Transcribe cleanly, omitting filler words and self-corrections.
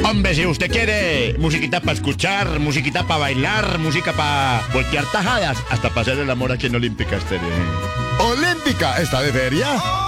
Hombre, si usted quiere musiquita para escuchar, musiquita para bailar, música para voltear tajadas, hasta para hacer el amor aquí en Olímpica Estéreo. Olímpica, ¿está de feria?